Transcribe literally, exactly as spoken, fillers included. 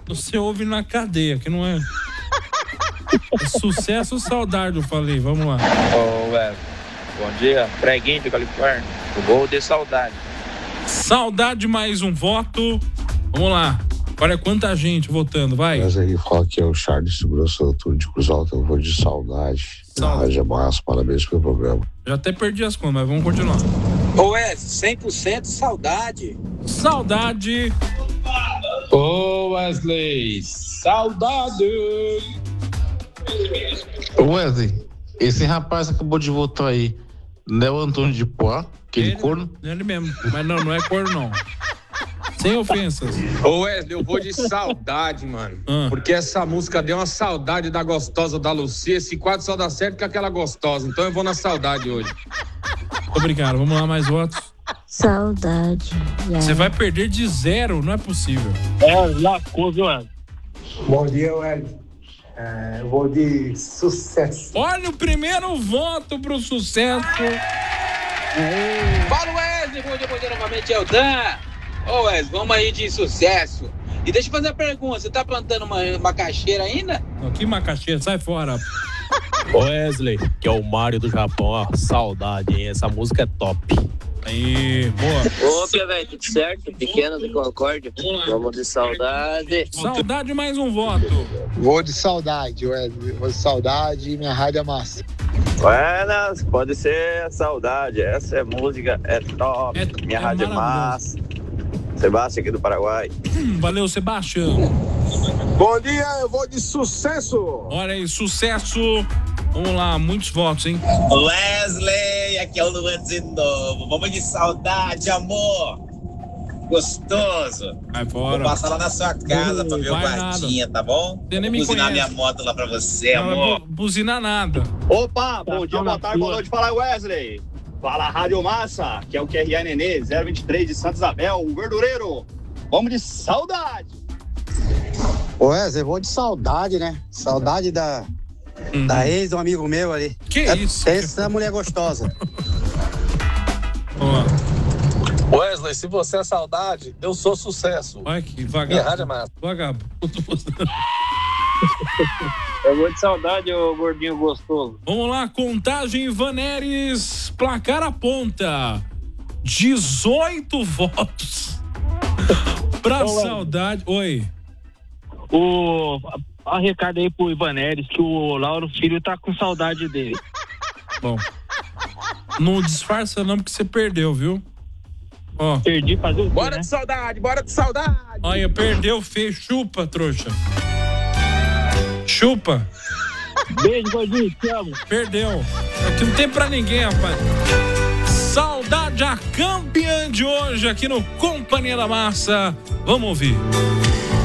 Você ouve na cadeia, que não é... é sucesso ou saudade, eu falei. Vamos lá. Ô, oh, velho. Bom dia. Preguinho de Califórnia. O gol de saudade. Saudade, mais um voto. Vamos lá. Olha quanta gente votando, vai. Mas aí fala que é o Charles Segurança do Turno de Cruz Alta. Eu vou de saudade. Saudade. Rádio Massa, parabéns pelo programa. Já até perdi as contas, mas vamos continuar. Ô, Wes, cem por cento saudade. Saudade. Ô, Wesley, saudade. Ô, Wesley, esse rapaz acabou de votar aí, não é o Antônio de Poá, aquele Ele, corno? Ele mesmo, mas não, não é corno, não. Sem ofensas. Ô, Wesley, eu vou de saudade, mano. Ah. Porque essa música deu uma saudade da gostosa da Lucia. Esse quadro só dá certo com aquela gostosa. Então eu vou na saudade hoje. Obrigado, vamos lá, mais votos. Saudade. Yeah. Você vai perder de zero, não é possível. É, lascou, viu, Wesley? Bom dia, Wesley. É, eu vou de sucesso. Olha o primeiro voto pro sucesso. Fala, Wesley. Bom dia, bom dia novamente, Eldan. Ô, Wesley, vamos aí de sucesso. E deixa eu fazer uma pergunta. Você tá plantando uma macaxeira ainda? Que macaxeira, sai fora. Wesley, que é o Mário do Japão, ó, saudade, hein? Essa música é top. Aí, boa. Ô, velho, tudo certo? Pequeno de Concórdia. Vamos de saudade. Saudade, mais um voto. Vou de saudade, Wesley. Vou de saudade e minha rádio é massa. Buenas, pode ser saudade. Essa é música, é top. É, minha é rádio é massa. Sebastião aqui do Paraguai. Hum, valeu, Sebastião. Bom dia, eu vou de sucesso. Olha aí, sucesso. Vamos lá, muitos votos, hein? Wesley, aqui é o Luan de novo. Vamos de saudade, amor. Gostoso. Vai fora. Vou passar lá na sua casa uh, pra ver o guardinha, tá bom? Você nem Vou me buzinar conhece. minha moto lá pra você, Não, amor. bu- buzina nada. Opa, bom dia, boa tarde, boa noite. Fala, Wesley. Fala, Rádio Massa, que é o Q R A Nenê, zero vinte e três de Santa Isabel, o verdureiro. Vamos de saudade. Ô, Wesley, eu vou de saudade, né? Saudade da, uhum. da ex do amigo meu ali. Que é, isso? Pensa na mulher gostosa. Wesley, se você é saudade, eu sou sucesso. Olha que Minha rádio é vagabundo. massa. Vagabundo. Eu vou de saudade, ô gordinho gostoso. Vamos lá, contagem Vaneres, placar aponta dezoito votos pra Ô, saudade. Oi. O a recado aí pro Ivaneres que o Lauro Filho tá com saudade dele. Bom, não disfarça não porque você perdeu, viu? Ó. Perdi fazer o quê, Bora né? de saudade, bora de saudade. Olha, perdeu feio, chupa, trouxa. Chupa. Beijo, gordinho, te amo. Perdeu. Aqui não tem pra ninguém, rapaz. Saudade, a campeã de hoje aqui no Companhia da Massa. Vamos ouvir.